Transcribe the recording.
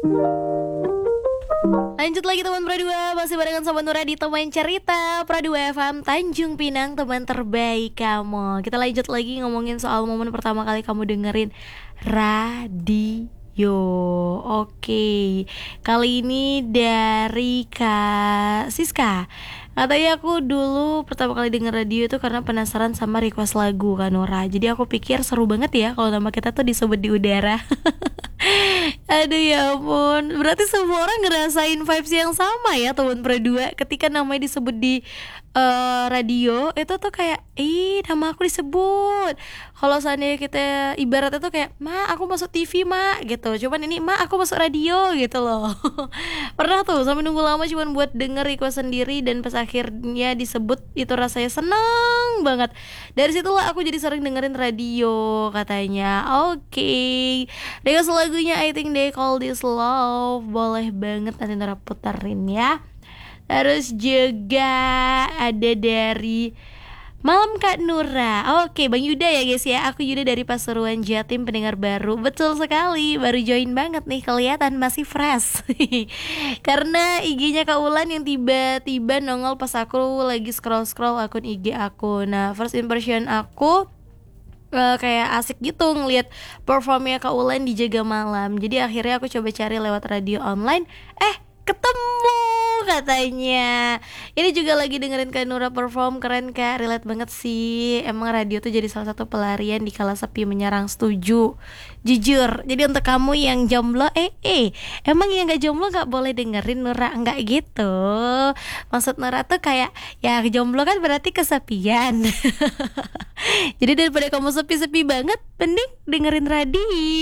Lanjut lagi teman Pradua, masih barengan sama Nura di teman cerita Pradua FM Tanjung Pinang, teman terbaik kamu. Kita lanjut lagi ngomongin soal momen pertama kali kamu dengerin radio. Oke, kali ini dari Kak Siska. Katanya aku dulu pertama kali denger radio itu karena penasaran sama request lagu Kak Nora. Jadi aku pikir seru banget ya kalau nama kita tuh disebut di udara. Aduh ya ampun, berarti semua orang ngerasain vibes yang sama ya teman Pradua. Ketika namanya disebut di radio itu tuh kayak, nama aku disebut. Kalau seandainya kita ibaratnya tuh kayak, ma aku masuk TV ma gitu. Cuman ini ma aku masuk radio gitu loh. Pernah tuh sampai nunggu lama cuman buat denger request sendiri. Dan pas akhirnya disebut itu rasanya seneng banget. Dari situlah aku jadi sering dengerin radio katanya. Oke, request lagunya I think they call this love. Boleh banget nanti Nora puterin ya. Terus juga ada dari Malam Kak Nura. Oke, Bang Yuda ya guys ya. Aku Yuda dari Pasuruan Jatim, pendengar baru. Betul sekali, baru join banget nih. Kelihatan masih fresh. Karena IG-nya Kak Ulan yang tiba-tiba nongol pas aku lagi scroll-scroll akun IG aku. Nah, first impression aku kayak asik gitu ngelihat performnya Kak Ulan di Jaga Malam. Jadi akhirnya aku coba cari lewat radio online. Ketemu katanya. Ini juga lagi dengerin Kak Nura perform. Keren Kak, relate banget sih. Emang radio tuh jadi salah satu pelarian di kala sepi menyerang. Setuju, jujur. Jadi untuk kamu yang jomblo, emang yang gak jomblo gak boleh dengerin Nura? Enggak gitu. Maksud Nura tuh kayak, ya jomblo kan berarti kesepian. Jadi daripada kamu sepi-sepi banget, mending dengerin radio.